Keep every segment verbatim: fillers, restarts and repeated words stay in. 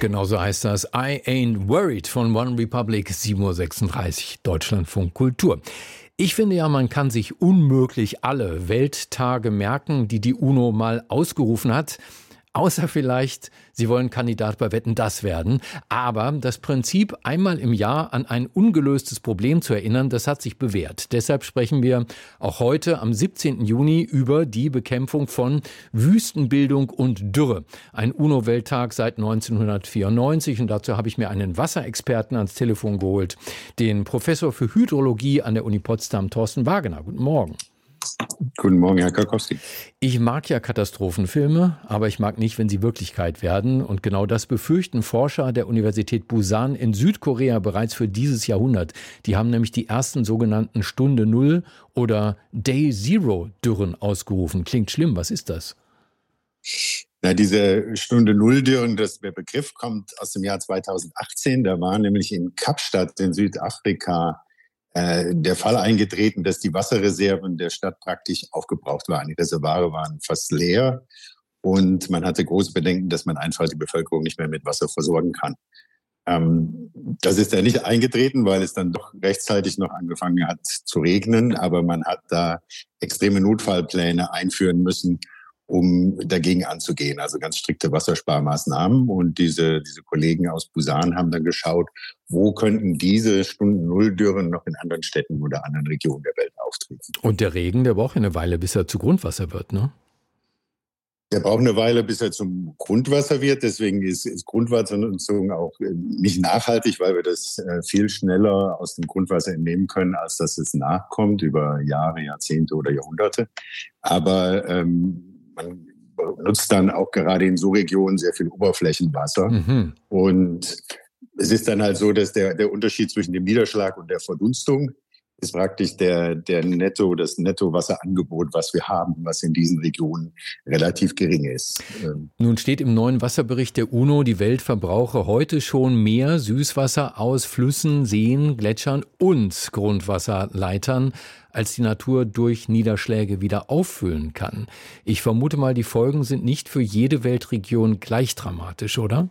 Genau so heißt das. I Ain't Worried von One Republic, sieben Uhr sechsunddreißig, Deutschlandfunk Kultur. Ich finde ja, man kann sich unmöglich alle Welttage merken, die die UNO mal ausgerufen hat. Außer vielleicht, Sie wollen Kandidat bei Wetten, das werden. Aber das Prinzip, einmal im Jahr an ein ungelöstes Problem zu erinnern, das hat sich bewährt. Deshalb sprechen wir auch heute am siebzehnten Juni über die Bekämpfung von Wüstenbildung und Dürre. Ein UNO-Welttag seit neunzehnhundertvierundneunzig. Und dazu habe ich mir einen Wasserexperten ans Telefon geholt, den Professor für Hydrologie an der Uni Potsdam, Thorsten Wagener. Guten Morgen. Guten Morgen, Herr Karkowski. Ich mag ja Katastrophenfilme, aber ich mag nicht, wenn sie Wirklichkeit werden. Und genau das befürchten Forscher der Universität Busan in Südkorea bereits für dieses Jahrhundert. Die haben nämlich die ersten sogenannten Stunde Null oder Day Zero Dürren ausgerufen. Klingt schlimm, was ist das? Na, diese Stunde Null Dürren, das, der Begriff kommt aus dem Jahr zweitausendachtzehn. Da war nämlich in Kapstadt in Südafrika der Fall eingetreten, dass die Wasserreserven der Stadt praktisch aufgebraucht waren. Die Reservoire waren fast leer und man hatte große Bedenken, dass man einfach die Bevölkerung nicht mehr mit Wasser versorgen kann. Ähm, das ist ja nicht eingetreten, weil es dann doch rechtzeitig noch angefangen hat zu regnen, aber man hat da extreme Notfallpläne einführen müssen, um dagegen anzugehen, also ganz strikte Wassersparmaßnahmen. Und diese, diese Kollegen aus Busan haben dann geschaut, wo könnten diese Stunden-Null-Dürren noch in anderen Städten oder anderen Regionen der Welt auftreten. Und der Regen, der braucht eine Weile, bis er zu Grundwasser wird, ne? Der braucht eine Weile, bis er zum Grundwasser wird. Deswegen ist, ist Grundwassernutzung auch nicht nachhaltig, weil wir das viel schneller aus dem Grundwasser entnehmen können, als dass es nachkommt über Jahre, Jahrzehnte oder Jahrhunderte. Aber ähm, man nutzt dann auch gerade in so Regionen sehr viel Oberflächenwasser. Mhm. Und es ist dann halt so, dass der, der Unterschied zwischen dem Niederschlag und der Verdunstung ist praktisch der, der Netto, das Nettowasserangebot, was wir haben, was in diesen Regionen relativ gering ist. Nun steht im neuen Wasserbericht der UNO, die Welt verbrauche heute schon mehr Süßwasser aus Flüssen, Seen, Gletschern und Grundwasserleitern, als die Natur durch Niederschläge wieder auffüllen kann. Ich vermute mal, die Folgen sind nicht für jede Weltregion gleich dramatisch, oder?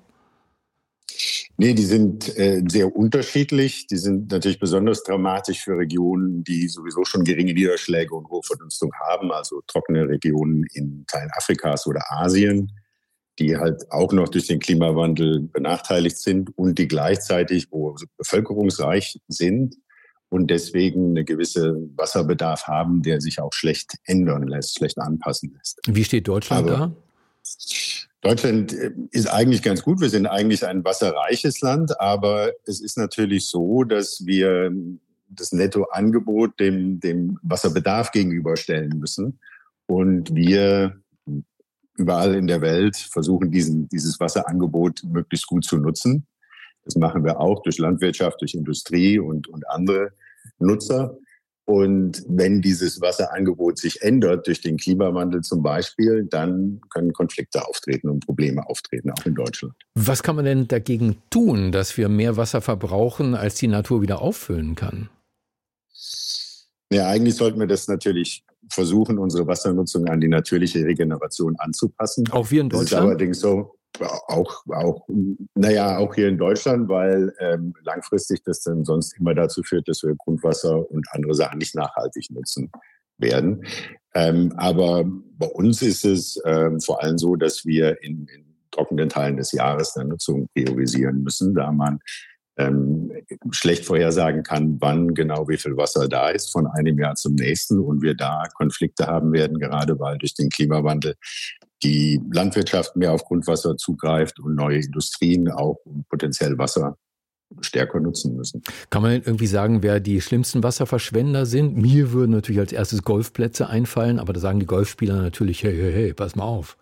Nee, die sind äh, sehr unterschiedlich. Die sind natürlich besonders dramatisch für Regionen, die sowieso schon geringe Niederschläge und hohe Verdunstung haben, also trockene Regionen in Teilen Afrikas oder Asien, die halt auch noch durch den Klimawandel benachteiligt sind und die gleichzeitig wo bevölkerungsreich sind und deswegen eine gewisse Wasserbedarf haben, der sich auch schlecht ändern lässt, schlecht anpassen lässt. Wie steht Deutschland Aber da? Deutschland ist eigentlich ganz gut. Wir sind eigentlich ein wasserreiches Land, aber es ist natürlich so, dass wir das Nettoangebot dem, dem Wasserbedarf gegenüberstellen müssen. Und wir überall in der Welt versuchen, diesen, dieses Wasserangebot möglichst gut zu nutzen. Das machen wir auch durch Landwirtschaft, durch Industrie und, und andere Nutzer. Und wenn dieses Wasserangebot sich ändert, durch den Klimawandel zum Beispiel, dann können Konflikte auftreten und Probleme auftreten, auch in Deutschland. Was kann man denn dagegen tun, dass wir mehr Wasser verbrauchen, als die Natur wieder auffüllen kann? Ja, eigentlich sollten wir das natürlich versuchen, unsere Wassernutzung an die natürliche Regeneration anzupassen. Auch wir in Deutschland? Das ist allerdings so. Auch, auch, naja, auch hier in Deutschland, weil ähm, langfristig das dann sonst immer dazu führt, dass wir Grundwasser und andere Sachen nicht nachhaltig nutzen werden. Ähm, aber bei uns ist es ähm, vor allem so, dass wir in, in trockenen Teilen des Jahres der Nutzung priorisieren müssen, da man ähm, schlecht vorhersagen kann, wann genau wie viel Wasser da ist von einem Jahr zum nächsten und wir da Konflikte haben werden, gerade weil durch den Klimawandel die Landwirtschaft mehr auf Grundwasser zugreift und neue Industrien auch potenziell Wasser stärker nutzen müssen. Kann man denn irgendwie sagen, wer die schlimmsten Wasserverschwender sind? Mir würden natürlich als erstes Golfplätze einfallen, aber da sagen die Golfspieler natürlich, hey, hey, hey, pass mal auf.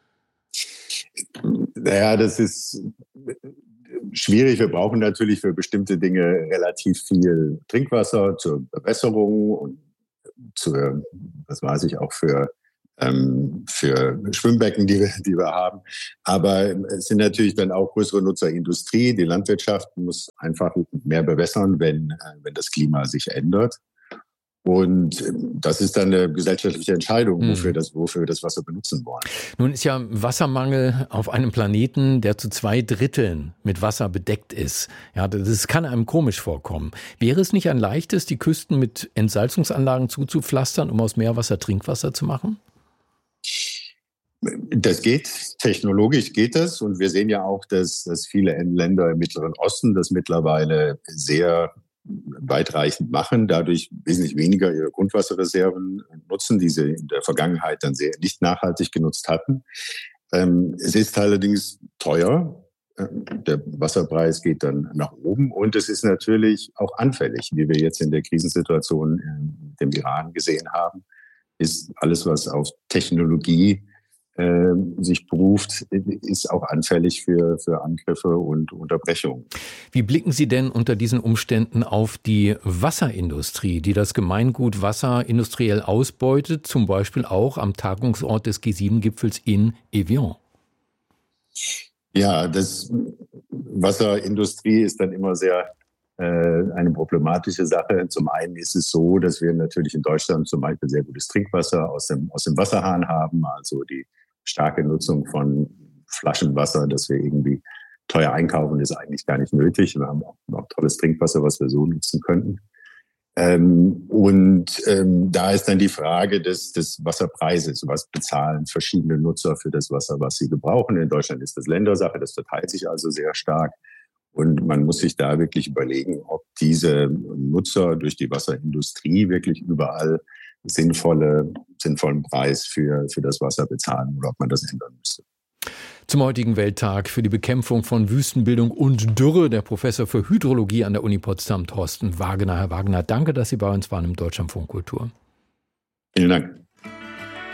Naja, das ist schwierig. Wir brauchen natürlich für bestimmte Dinge relativ viel Trinkwasser zur Bewässerung und zur, das weiß ich, auch für für Schwimmbecken, die wir, die wir haben. Aber es sind natürlich dann auch größere Nutzer Industrie. Die Landwirtschaft muss einfach mehr bewässern, wenn, wenn das Klima sich ändert. Und das ist dann eine gesellschaftliche Entscheidung, wofür, das, wofür wir das Wasser benutzen wollen. Nun ist ja Wassermangel auf einem Planeten, der zu zwei Dritteln mit Wasser bedeckt ist. Ja, das kann einem komisch vorkommen. Wäre es nicht ein leichtes, die Küsten mit Entsalzungsanlagen zuzupflastern, um aus Meerwasser Trinkwasser zu machen? Das geht, technologisch geht das. Und wir sehen ja auch, dass, dass viele Länder im Mittleren Osten das mittlerweile sehr weitreichend machen, dadurch wesentlich weniger ihre Grundwasserreserven nutzen, die sie in der Vergangenheit dann sehr nicht nachhaltig genutzt hatten. Ähm, es ist allerdings teuer. Der Wasserpreis geht dann nach oben und es ist natürlich auch anfällig, wie wir jetzt in der Krisensituation in dem Iran gesehen haben, ist alles, was auf Technologie äh, sich beruft, ist auch anfällig für, für Angriffe und Unterbrechungen. Wie blicken Sie denn unter diesen Umständen auf die Wasserindustrie, die das Gemeingut Wasser industriell ausbeutet, zum Beispiel auch am Tagungsort des G sieben Gipfels in Evian? Ja, das Wasserindustrie ist dann immer sehr äh, eine problematische Sache. Zum einen ist es so, dass wir natürlich in Deutschland zum Beispiel sehr gutes Trinkwasser aus dem, aus dem Wasserhahn haben, also die starke Nutzung von Flaschenwasser, das wir irgendwie teuer einkaufen, ist eigentlich gar nicht nötig. Wir haben auch, auch tolles Trinkwasser, was wir so nutzen könnten. Ähm, und ähm, da ist dann die Frage des, des Wasserpreises. Was bezahlen verschiedene Nutzer für das Wasser, was sie gebrauchen? In Deutschland ist das Ländersache, das verteilt sich also sehr stark. Und man muss sich da wirklich überlegen, ob diese Nutzer durch die Wasserindustrie wirklich überall sinnvolle, sinnvollen Preis für, für das Wasser bezahlen oder ob man das ändern müsste. Zum heutigen Welttag für die Bekämpfung von Wüstenbildung und Dürre, der Professor für Hydrologie an der Uni Potsdam, Thorsten Wagener. Herr Wagener, danke, dass Sie bei uns waren im Deutschlandfunk Kultur. Vielen Dank.